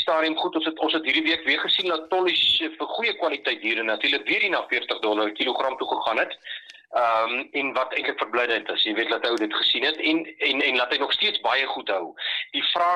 stadium goed, ons het hierdie week weer gesien dat tollies vir goeie kwaliteit diere natuurlik weer hier na $40 per kilogram toe gegaan het. En wat eintlik verblydend is, jy weet dat hy dit gesien het en laat hy nog steeds baie goed hou. Die vraag